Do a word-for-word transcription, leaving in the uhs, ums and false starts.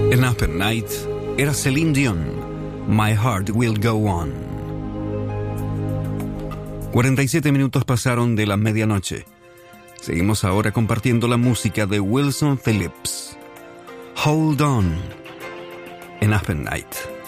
En Aspen Night era Celine Dion, My Heart Will Go On. cuarenta y siete minutos pasaron de la medianoche. Seguimos ahora compartiendo la música de Wilson Phillips. Hold On en Aspen Night.